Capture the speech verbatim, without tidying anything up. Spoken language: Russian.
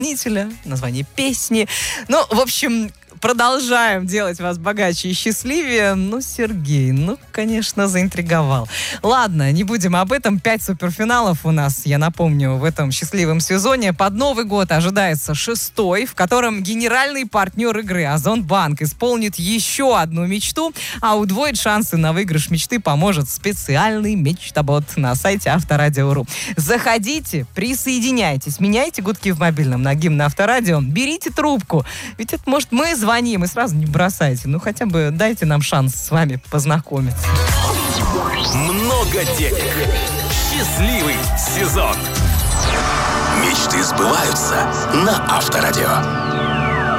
исполнителя, название песни. Ну, в общем, продолжаем делать вас богаче и счастливее. Ну, Сергей, ну, конечно, заинтриговал. Ладно, не будем об этом. Пять суперфиналов у нас, я напомню, в этом счастливом сезоне. Под Новый год ожидается шестой, в котором генеральный партнер игры Озонбанк исполнит еще одну мечту, а удвоить шансы на выигрыш мечты поможет специальный мечтобот на сайте Авторадио точка ру. Заходите, присоединяйтесь, меняйте гудки в мобильном на гимн Авторадио, берите трубку. Ведь это, может, мы звоним и сразу не бросайте. Ну, хотя бы дайте нам шанс с вами познакомиться. Много денег. Счастливый сезон. Мечты сбываются на Авторадио.